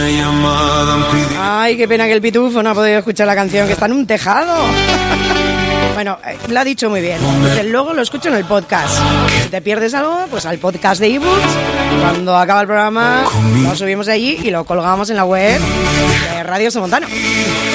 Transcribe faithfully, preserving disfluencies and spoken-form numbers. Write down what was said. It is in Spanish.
Ay, qué pena que el pitufo no ha podido escuchar la canción, que está en un tejado. Bueno, eh, lo ha dicho muy bien. Desde luego lo escucho en el podcast. Si te pierdes algo, pues al podcast de eBooks. Cuando acaba el programa, lo subimos de allí y lo colgamos en la web de Radio Somontano.